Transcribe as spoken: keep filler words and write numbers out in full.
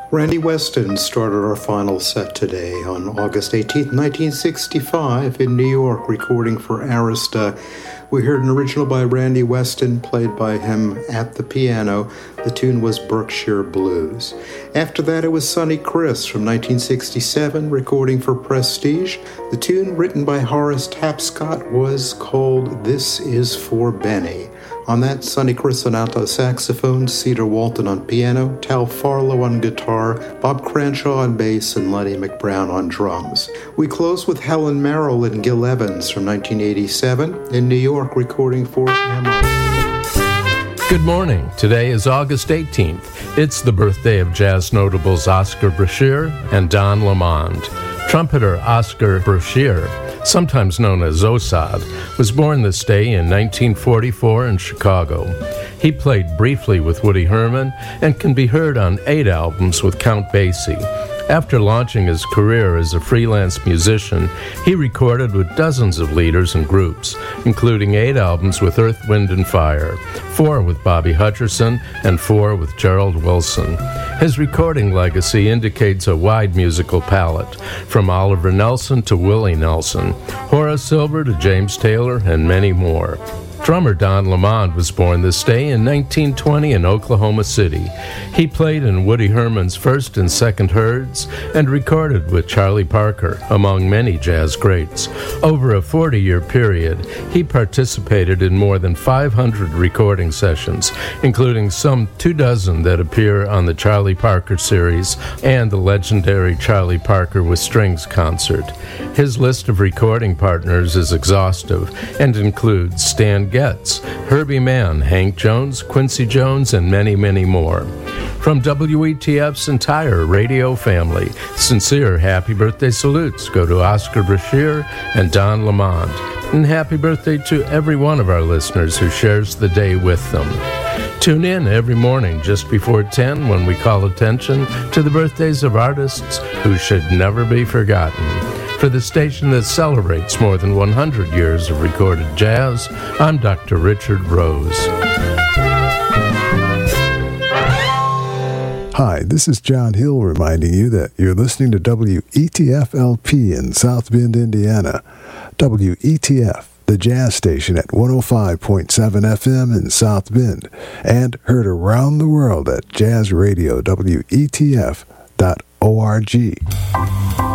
Randy Weston started our final set today on August eighteenth, nineteen sixty-five in New York, recording for Arista. We heard an original by Randy Weston, played by him at the piano. The tune was Berkshire Blues. After that, it was Sonny Criss from nineteen sixty-seven, recording for Prestige. The tune, written by Horace Tapscott, was called This Is For Benny. On that, Sonny Criss on alto saxophone, Cedar Walton on piano, Tal Farlow on guitar, Bob Cranshaw on bass, and Lenny McBrown on drums. We close with Helen Merrill and Gil Evans from nineteen eighty-seven in New York, recording for Emma. Good morning. Today is August eighteenth. It's the birthday of jazz notables Oscar Brashear and Don Lamond. Trumpeter Oscar Brashear, sometimes known as Osad, was born this day in nineteen forty-four in Chicago. He played briefly with Woody Herman and can be heard on eight albums with Count Basie. After launching his career as a freelance musician, he recorded with dozens of leaders and groups, including eight albums with Earth, Wind and Fire, four with Bobby Hutcherson, and four with Gerald Wilson. His recording legacy indicates a wide musical palette, from Oliver Nelson to Willie Nelson, Horace Silver to James Taylor, and many more. Drummer Don Lamond was born this day in nineteen twenty in Oklahoma City. He played in Woody Herman's first and second Herds and recorded with Charlie Parker, among many jazz greats. Over a forty-year period, he participated in more than five hundred recording sessions, including some two dozen that appear on the Charlie Parker series and the legendary Charlie Parker with Strings concert. His list of recording partners is exhaustive and includes Stan Getz, Herbie Mann, Hank Jones, Quincy Jones, and many, many more. From W E T F's entire radio family, sincere happy birthday salutes go to Oscar Brashear and Don Lamond. And happy birthday to every one of our listeners who shares the day with them. Tune in every morning just before ten when we call attention to the birthdays of artists who should never be forgotten. For the station that celebrates more than one hundred years of recorded jazz, I'm Doctor Richard Rose. Hi, this is John Hill reminding you that you're listening to W E T F L P in South Bend, Indiana. W E T F, the jazz station at one oh five point seven F M in South Bend, and heard around the world at jazz radio W E T F dot org.